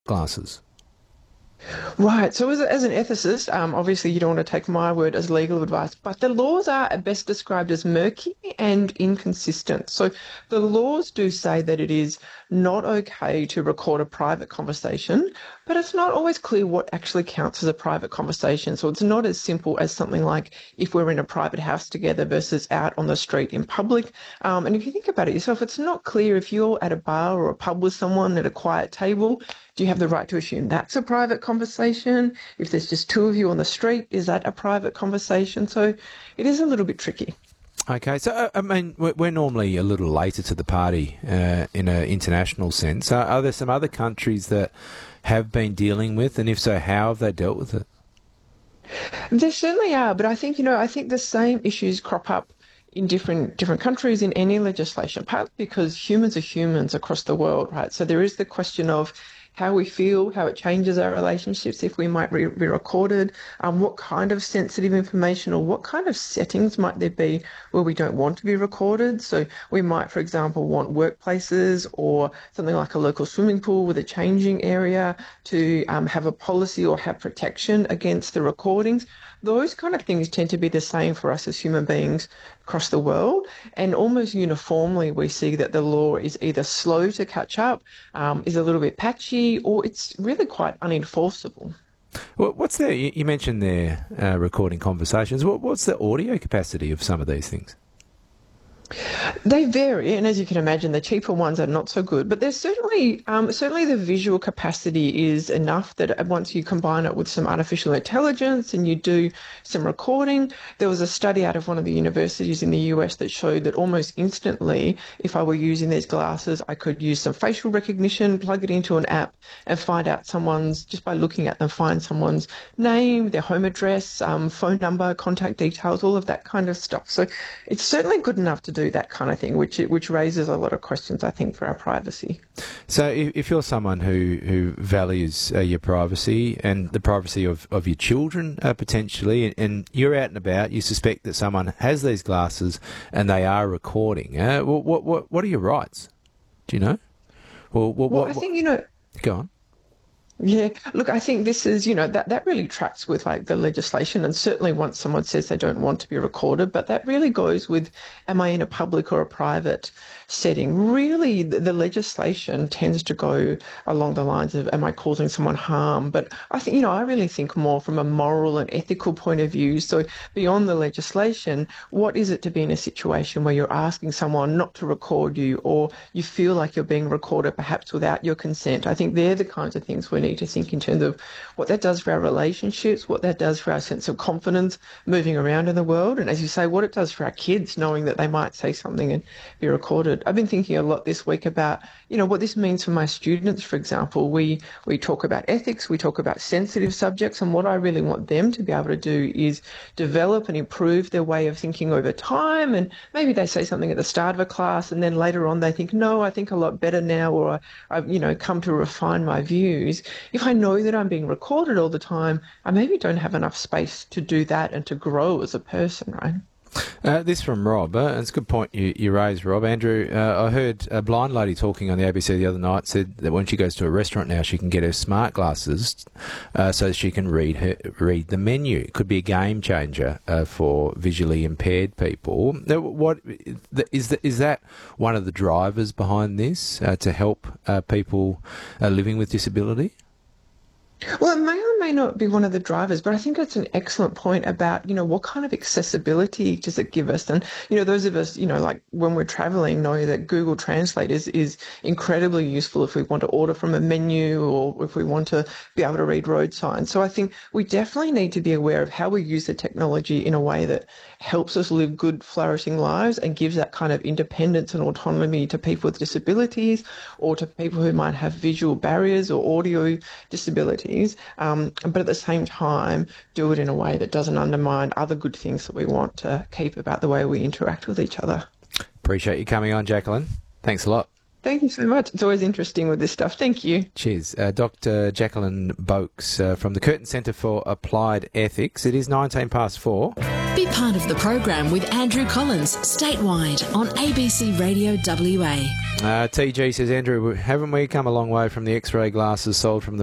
glasses? Right. So as an ethicist, obviously you don't want to take my word as legal advice, but the laws are at best described as murky and inconsistent. So the laws do say that it is not okay to record a private conversation, but it's not always clear what actually counts as a private conversation. So it's not as simple as something like if we're in a private house together versus out on the street in public. And if you think about it yourself, it's not clear if you're at a bar or a pub with someone at a quiet table. Do you have the right to assume that's a private conversation? If there's just two of you on the street, is that a private conversation? So it is a little bit tricky. Okay, so I mean, we're normally a little later to the party in an international sense. Are there some other countries that have been dealing with, and if so, how have they dealt with it? There certainly are, but I think the same issues crop up in different countries in any legislation, partly because humans are humans across the world, right? So there is the question of how we feel, how it changes our relationships, if we might be recorded, what kind of sensitive information or what kind of settings might there be where we don't want to be recorded. So we might, for example, want workplaces or something like a local swimming pool with a changing area to have a policy or have protection against the recordings. Those kind of things tend to be the same for us as human beings across the world. And almost uniformly, we see that the law is either slow to catch up, is a little bit patchy, or it's really quite unenforceable. Well, what's the, you mentioned there recording conversations. What's the audio capacity of some of these things? They vary, and as you can imagine, the cheaper ones are not so good. But there's certainly the visual capacity is enough that once you combine it with some artificial intelligence and you do some recording, there was a study out of one of the universities in the US that showed that almost instantly, if I were using these glasses, I could use some facial recognition, plug it into an app, and find out just by looking at them, find someone's name, their home address, phone number, contact details, all of that kind of stuff. So it's certainly good enough to do that kind of thing, which raises a lot of questions, I think, for our privacy. So if you're someone who values your privacy and the privacy of your children potentially, and you're out and about, you suspect that someone has these glasses and they are recording, what are your rights? Do you know? Well, I think, Go on. yeah, look, I think this is, that really tracks with like the legislation. And certainly once someone says they don't want to be recorded, but that really goes with, am I in a public or a private setting? Really, the legislation tends to go along the lines of, am I causing someone harm? But I think, I really think more from a moral and ethical point of view. So beyond the legislation, what is it to be in a situation where you're asking someone not to record you, or you feel like you're being recorded perhaps without your consent? I think they're the kinds of things we need to think in terms of what that does for our relationships, what that does for our sense of confidence moving around in the world, and as you say, what it does for our kids knowing that they might say something and be recorded. I've been thinking a lot this week about, what this means for my students, for example. We talk about ethics, we talk about sensitive subjects, and what I really want them to be able to do is develop and improve their way of thinking over time. And maybe they say something at the start of a class and then later on they think, no, I think a lot better now, or I've, come to refine my views. If I know that I'm being recorded all the time, I maybe don't have enough space to do that and to grow as a person, right? This from Rob, and it's a good point you raised, Rob. Andrew, I heard a blind lady talking on the ABC the other night, said that when she goes to a restaurant now, she can get her smart glasses so she can read the menu. It could be a game changer for visually impaired people. What is that one of the drivers behind this to help people living with disability? Well, it may or may not be one of the drivers, but I think that's an excellent point about, what kind of accessibility does it give us? And, those of us, like when we're traveling, know that Google Translate is incredibly useful if we want to order from a menu or if we want to be able to read road signs. So I think we definitely need to be aware of how we use the technology in a way that helps us live good, flourishing lives and gives that kind of independence and autonomy to people with disabilities or to people who might have visual barriers or audio disabilities. But at the same time, do it in a way that doesn't undermine other good things that we want to keep about the way we interact with each other. Appreciate you coming on, Jacqueline. Thanks a lot. Thank you so much. It's always interesting with this stuff. Thank you. Cheers. Dr. Jacqueline Boakes from the Curtin Centre for Applied Ethics. It is 4:19. Be part of the program with Andrew Collins, statewide on ABC Radio WA. TG says, Andrew, haven't we come a long way from the X-ray glasses sold from the